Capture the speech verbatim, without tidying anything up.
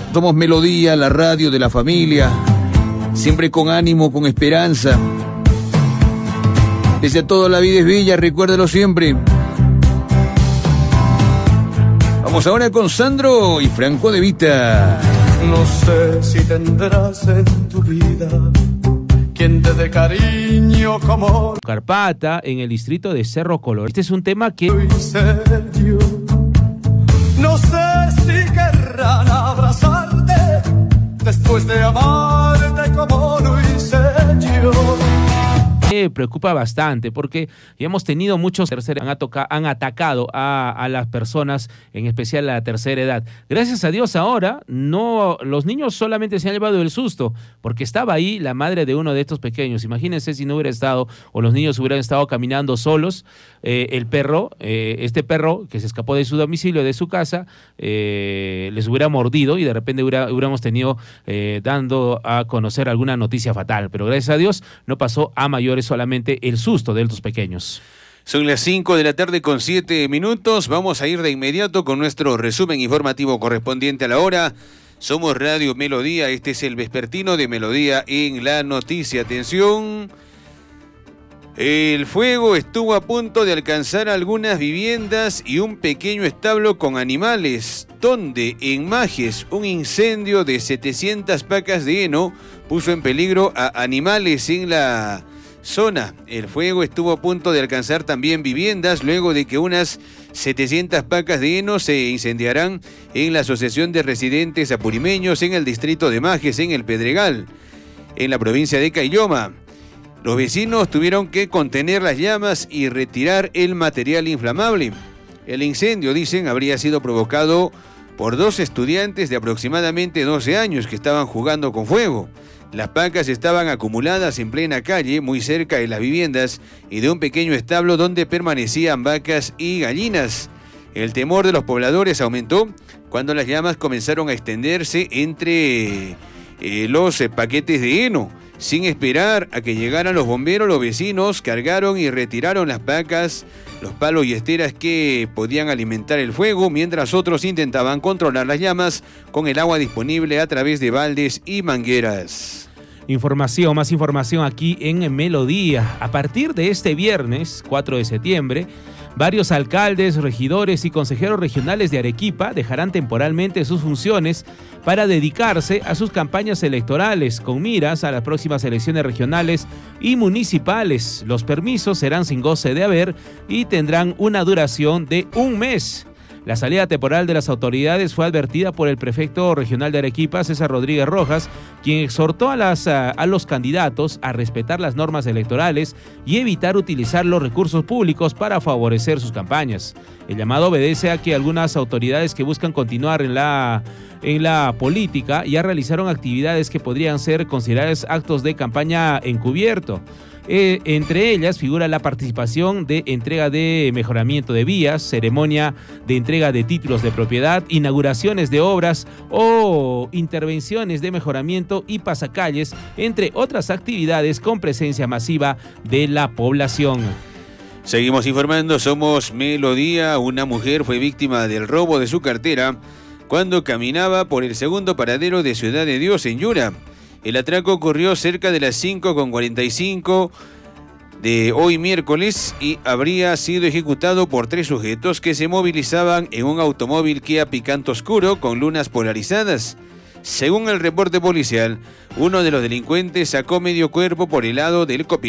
Somos Melodía, la radio de la familia, siempre con ánimo, con esperanza. Pese a todo, la vida es bella, recuérdalo siempre. Vamos ahora con Sandro y Franco De Vita. No sé si tendrás en tu vida quien te dé cariño como Carpata, en el distrito de Cerro Colorado. Este es un tema que... No sé si querrán abrazarte después de amarte como lo hice yo. Me preocupa bastante porque ya hemos tenido muchos terceros han, atoca, han atacado a, a las personas, en especial a la tercera edad. Gracias a Dios ahora no los niños solamente se han llevado el susto porque estaba ahí la madre de uno de estos pequeños. Imagínense si no hubiera estado o los niños hubieran estado caminando solos, eh, el perro, eh, este perro que se escapó de su domicilio, de su casa, eh, les hubiera mordido y de repente hubiera, hubiéramos tenido eh, dando a conocer alguna noticia fatal. Pero gracias a Dios no pasó a mayores, solamente el susto de estos pequeños. Son las cinco de la tarde con siete minutos. Vamos a ir de inmediato con nuestro resumen informativo correspondiente a la hora. Somos Radio Melodía. Este es el vespertino de Melodía en la noticia. Atención. El fuego estuvo a punto de alcanzar algunas viviendas y un pequeño establo con animales, donde en Majes un incendio de setecientas pacas de heno puso en peligro a animales en la zona. El fuego estuvo a punto de alcanzar también viviendas luego de que unas setecientas pacas de heno se incendiarán en la Asociación de Residentes Apurimeños en el distrito de Majes, en el Pedregal, en la provincia de Caylloma. Los vecinos tuvieron que contener las llamas y retirar el material inflamable. El incendio, dicen, habría sido provocado por dos estudiantes de aproximadamente doce años que estaban jugando con fuego. Las pacas estaban acumuladas en plena calle, muy cerca de las viviendas y de un pequeño establo donde permanecían vacas y gallinas. El temor de los pobladores aumentó cuando las llamas comenzaron a extenderse entre eh, los eh, paquetes de heno. Sin esperar a que llegaran los bomberos, los vecinos cargaron y retiraron las pacas, los palos y esteras que podían alimentar el fuego, mientras otros intentaban controlar las llamas con el agua disponible a través de baldes y mangueras. Información, más información aquí en Melodía. A partir de este viernes, cuatro de septiembre, varios alcaldes, regidores y consejeros regionales de Arequipa dejarán temporalmente sus funciones para dedicarse a sus campañas electorales con miras a las próximas elecciones regionales y municipales. Los permisos serán sin goce de haber y tendrán una duración de un mes. La salida temporal de las autoridades fue advertida por el prefecto regional de Arequipa, César Rodríguez Rojas, quien exhortó a, las, a, a los candidatos a respetar las normas electorales y evitar utilizar los recursos públicos para favorecer sus campañas. El llamado obedece a que algunas autoridades que buscan continuar en la, en la política ya realizaron actividades que podrían ser consideradas actos de campaña encubierto. Eh, entre ellas figura la participación de entrega de mejoramiento de vías, ceremonia de entrega de títulos de propiedad, inauguraciones de obras o intervenciones de mejoramiento y pasacalles, entre otras actividades con presencia masiva de la población. Seguimos informando, somos Melodía. Una mujer fue víctima del robo de su cartera cuando caminaba por el segundo paradero de Ciudad de Dios en Yura. El atraco ocurrió cerca de las cinco con cuarenta y cinco de hoy miércoles y habría sido ejecutado por tres sujetos que se movilizaban en un automóvil Kia Picanto oscuro con lunas polarizadas. Según el reporte policial, uno de los delincuentes sacó medio cuerpo por el lado del copiloto